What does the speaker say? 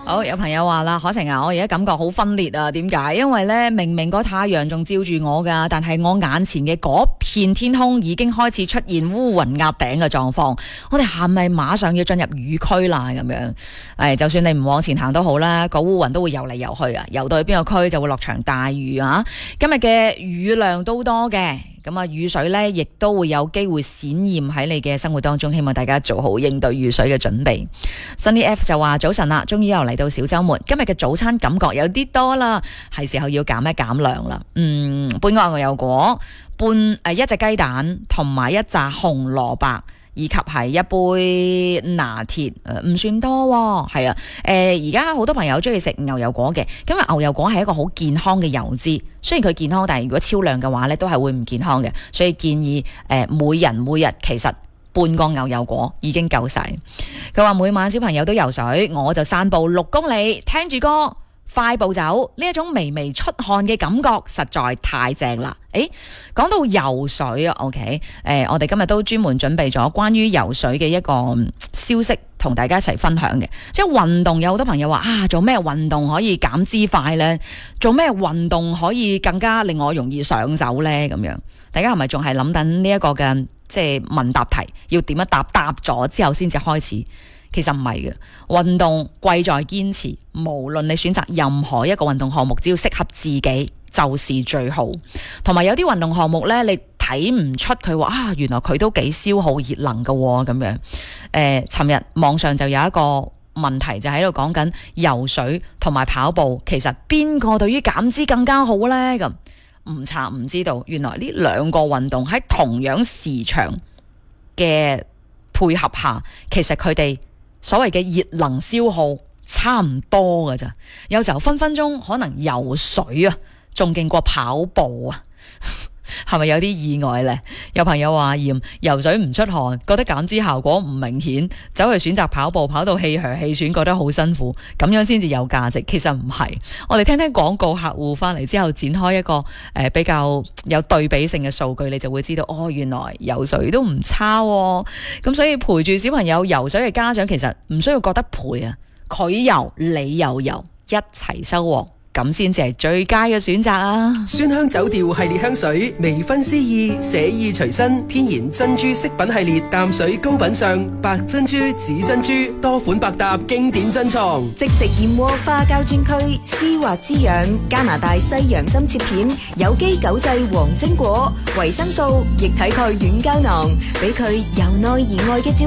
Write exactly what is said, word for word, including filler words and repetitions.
好，有朋友話啦，可晴啊，我而家感覺好分裂啊，點解？因為咧，明明個太陽仲照住我噶，但係我眼前嘅嗰片天空已經開始出現烏雲壓頂嘅狀況。我哋係咪馬上要進入雨區啦？咁樣，誒，就算你唔往前行都好啦，個烏雲都會游嚟游去啊，游到去邊個區就會落場大雨啊！今日嘅雨量都多嘅。咁啊，雨水呢亦都會有機會閃現喺你嘅生活當中，希望大家做好應對雨水嘅準備。Sunny F 就話早晨啦，終於又嚟到小週末，今日嘅早餐感覺有啲多啦，係時候要減一減量啦。嗯，半個牛油果，半誒、呃、一隻雞蛋，同埋一紮紅蘿蔔。以及係一杯拿鐵，誒、呃、唔算多喎，係啊，誒而家好多朋友中意食牛油果嘅，因為牛油果係一個好健康嘅油脂，雖然佢健康，但係如果超量嘅話咧，都係會唔健康嘅，所以建議誒、呃、每人每日其實半個牛油果已經夠晒。佢話每晚小朋友都游水，我就散步六公里，聽住歌。快步走，呢一種微微出汗嘅感覺實在太正啦！誒，講到游水啊 ，OK，誒、呃，我哋今日都專門準備咗關於游水嘅一個消息，同大家一齊分享嘅。即係運動，有好多朋友話啊，做咩運動可以減脂快呢？做咩運動可以更加令我容易上手呢？咁樣，大家係咪仲係諗緊呢一個嘅即係問答題，要點樣答？答咗之後先至開始。其實唔係嘅，運動貴在堅持。無論你選擇任何一個運動項目，只要適合自己就是最好。同埋有啲運動項目呢，你睇唔出佢話啊，原來佢都幾消耗熱能㗎喎咁樣。誒、呃，尋日網上就有一個問題就喺度講緊游水同埋跑步，其實邊個對於減脂更加好呢？咁唔查唔知道，原來呢兩個運動喺同樣時長嘅配合下，其實佢哋所謂嘅熱能消耗差唔多㗎咋，有時候分分鐘可能游水啊，仲勁過跑步啊，係咪有啲意外呢？有朋友話嫌游水唔出汗，覺得減脂效果唔明顯，走去選擇跑步，跑到氣噓氣喘，覺得好辛苦，咁樣先至有價值。其實唔係，我哋聽聽廣告客戶翻嚟之後，展開一個誒、呃、比較有對比性嘅數據，你就會知道哦，原來游水都唔差喎。咁所以陪住小朋友游水嘅家長，其實唔需要覺得陪啊，佢游你又游，一齊收穫。咁先至係最佳嘅選擇啊！ 酸香酒調系列香水，微分詩意，寫意隨身，天然珍珠飾品系列，淡水高品上，白珍珠、紫珍珠，多款百搭，經典珍藏。 即食燕窩花膠專區，絲滑滋養，加拿大西洋參切片，有機九製黃精果，維生素，液體鈣軟膠囊，俾佢由內而外嘅照